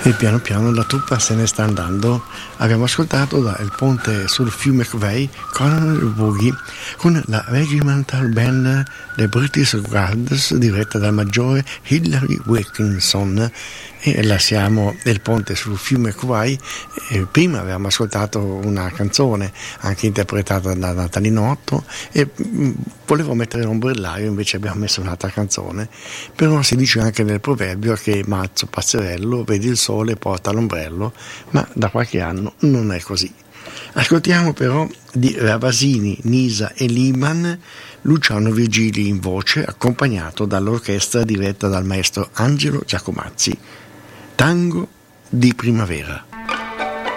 E piano piano la truppa se ne sta andando. Abbiamo ascoltato da Il ponte sul fiume Kwai Colonel Boogie con la Regimental Band The British Guards diretta dal maggiore Hilary Wilkinson, e lasciamo Il ponte sul fiume Kwai. Prima avevamo ascoltato una canzone anche interpretata da Natalino Otto e volevo mettere l'ombrello, invece abbiamo messo un'altra canzone. Però si dice anche nel proverbio che mazzo pazzerello vedi il sole e porta l'ombrello, ma da qualche anno non è così. Ascoltiamo però di Ravasini, Nisa e Liman Luciano Virgili in voce, accompagnato dall'orchestra diretta dal maestro Angelo Giacomazzi. Tango di primavera.